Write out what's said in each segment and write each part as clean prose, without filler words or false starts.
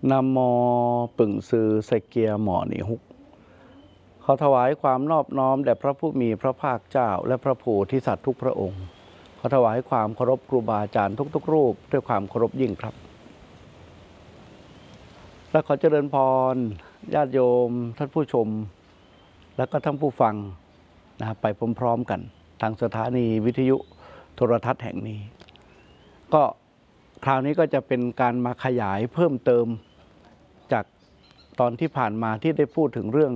นะโมปึ่งซือไซเกียหมอนิฮุกขอถวายความนอบน้อมแด่พระผู้มีพระภาคเจ้าและพระโพธิสัตว์ทุกพระองค์ขอถวายความเคารพครูบาอาจารย์ทุกๆรูปด้วยความเคารพยิ่งครับและขอเจริญพรญาติโยมท่านผู้ชมและก็ท่านผู้ฟังไปพร้อมๆกันทางสถานีวิทยุโทรทัศน์แห่งนี้ก็คราวนี้ก็จะเป็นการมาขยายเพิ่มเติมจากตอนที่ผ่านมาที่ได้พูดถึงเรื่อง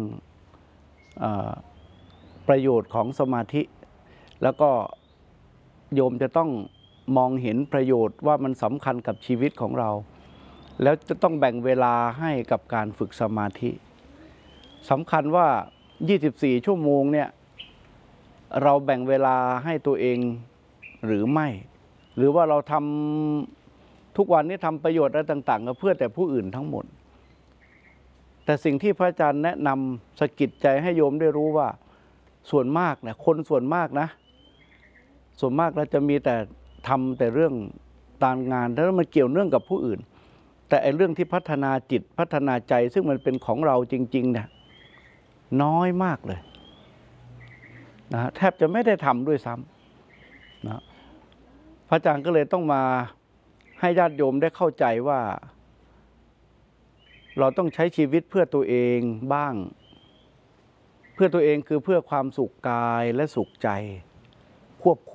ประโยชน์ของสมาธิแล้วก็โยมจะต้องมองเห็นประโยชน์ว่ามันสำคัญกับชีวิตของเราแล้วจะต้องแบ่งเวลาให้กับการฝึกสมาธิสำคัญว่า24ชั่วโมงเนี่ยเราแบ่งเวลาให้ตัวเองหรือไม่หรือว่าเราทำทุกวันนี้ทำประโยชน์อะไรต่างๆก็เพื่อแต่ผู้อื่นทั้งหมดแต่สิ่งที่พระอาจารย์แนะนำสะกิดใจให้โยมได้รู้ว่าส่วนมากเนี่ยคนส่วนมากนะส่วนมากเราจะมีแต่ทำแต่เรื่องการงานแล้วมันเกี่ยวเนื่องกับผู้อื่นแต่ไอ้เรื่องที่พัฒนาจิตพัฒนาใจซึ่งมันเป็นของเราจริงๆเนี่ยน้อยมากเลยนะแทบจะไม่ได้ทำด้วยซ้ำนะพระอาจารย์ก็เลยต้องมาให้ญาติโยมได้เข้าใจว่าเราต้องใช้ชีวิตเพื่อตัวเองบ้างเพื่อตัวเองคือเพื่อความสุขกายและสุขใจควบคู่